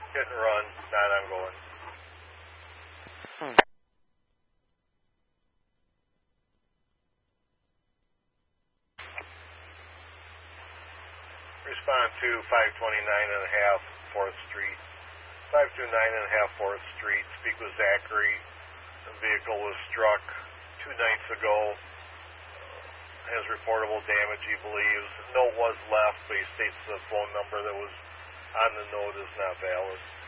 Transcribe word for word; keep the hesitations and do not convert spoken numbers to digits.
Hit and run, not ongoing. Hmm. Respond to five twenty-nine and a half fourth Street. five twenty-nine and a half fourth Street. Speak with Zachary. The vehicle was struck two nights ago. Has reportable damage, he believes. Note was left, but he states the phone number that was on the note is not valid.